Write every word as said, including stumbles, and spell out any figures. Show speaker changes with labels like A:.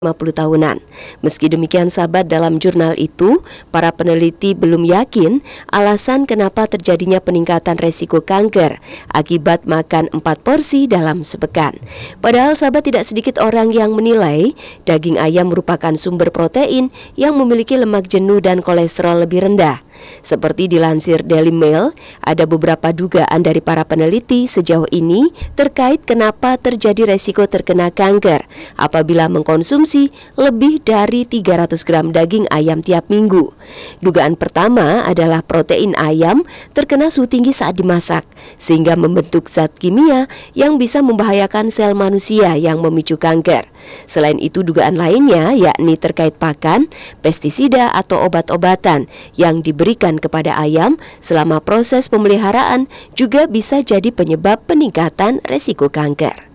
A: lima puluh tahunan. Meski demikian sahabat, dalam jurnal itu, para peneliti belum yakin alasan kenapa terjadinya peningkatan resiko kanker akibat makan empat porsi dalam sepekan. Padahal sahabat, tidak sedikit orang yang menilai daging ayam merupakan sumber protein yang memiliki lemak jenuh dan kolesterol lebih rendah. Seperti dilansir Daily Mail, ada beberapa dugaan dari para peneliti sejauh ini terkait kenapa terjadi resiko terkena kanker apabila mengkonsumsi lebih dari tiga ratus gram daging ayam tiap minggu. Dugaan pertama adalah protein ayam terkena suhu tinggi saat dimasak, sehingga membentuk zat kimia yang bisa membahayakan sel manusia yang memicu kanker. Selain itu, dugaan lainnya yakni terkait pakan, pestisida atau obat-obatan yang diberikan kepada ayam selama proses pemeliharaan juga bisa jadi penyebab peningkatan resiko kanker.